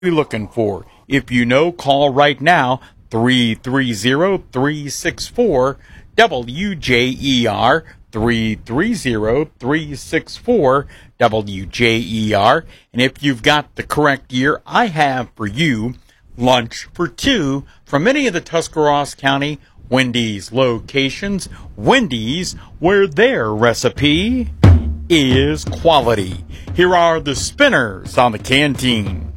you looking for? If you know, call right now, 330-364-WJER, 330-364-WJER. And if you've got the correct year, I have for you lunch for two from any of the Tuscarawas County Wendy's locations. Wendy's, where their recipe is quality. Here are the spinners on the canteen.